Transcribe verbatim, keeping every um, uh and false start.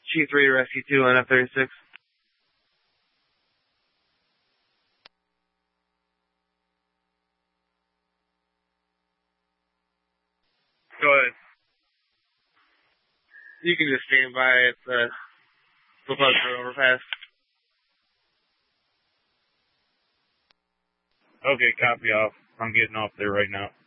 G three, Rescue two on F thirty-six. Go ahead. You can just stand by at the Lepuster overpass. Okay, copy off. I'm getting off there right now.